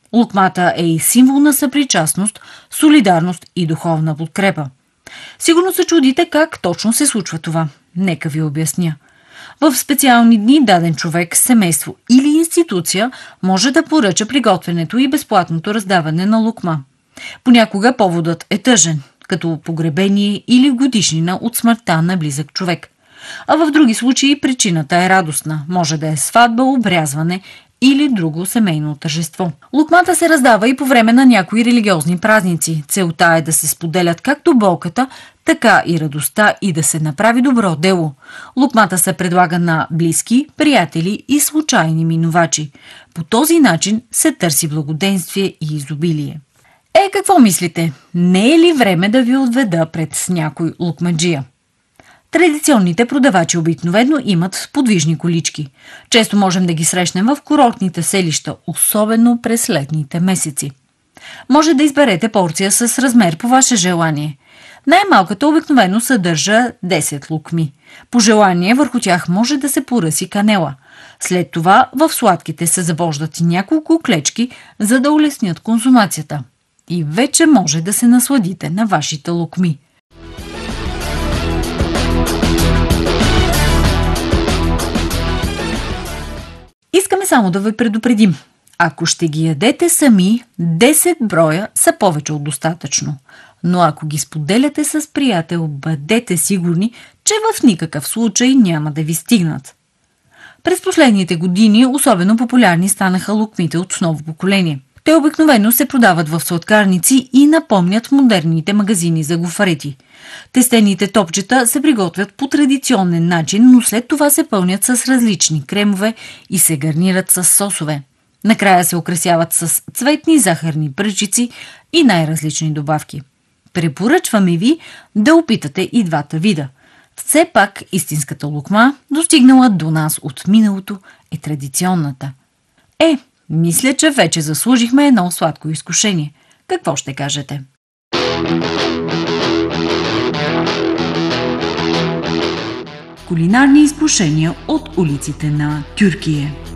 Лукмата е и символ на съпричастност, солидарност и духовна подкрепа. Сигурно се чудите как точно се случва това. Нека ви обясня. В специални дни даден човек, семейство или институция може да поръча приготвянето и безплатното раздаване на лукма. Понякога поводът е тъжен, като погребение или годишнина от смъртта на близък човек. А в други случаи причината е радостна. Може да е сватба, обрязване или друго семейно тържество. Лукмата се раздава и по време на някои религиозни празници. Целта е да се споделят както болката, така и радостта и да се направи добро дело. Лукмата се предлага на близки, приятели и случайни минувачи. По този начин се търси благоденствие и изобилие. Какво мислите? Не е ли време да ви отведа пред някой лукмаджия? Традиционните продавачи обикновено имат подвижни колички. Често можем да ги срещнем в курортните селища, особено през летните месеци. Може да изберете порция с размер по ваше желание. Най-малката обикновено съдържа 10 лукми. По желание върху тях може да се поръси канела. След това в сладките се завождат и няколко клечки, за да улеснят консумацията. И вече може да се насладите на вашите лукми. Искаме само да ви предупредим. Ако ще ги ядете сами, 10 броя са повече от достатъчно. Но ако ги споделяте с приятел, бъдете сигурни, че в никакъв случай няма да ви стигнат. През последните години особено популярни станаха лукмите от ново поколение. Те обикновено се продават в сладкарници и напомнят модерните магазини за гофарети. Тестените топчета се приготвят по традиционен начин, но след това се пълнят с различни кремове и се гарнират с сосове. Накрая се украсяват с цветни захарни пръчици и най-различни добавки. Препоръчваме ви да опитате и двата вида. Все пак истинската лукма, достигнала до нас от миналото, е традиционната. Мисля, че вече заслужихме едно сладко изкушение. Какво ще кажете? Кулинарни изкушения от улиците на Тюркия.